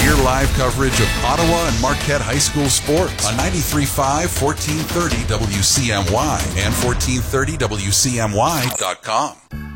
Hear live coverage of Ottawa and Marquette High School sports on 93.5, 1430 WCMY and 1430WCMY.com.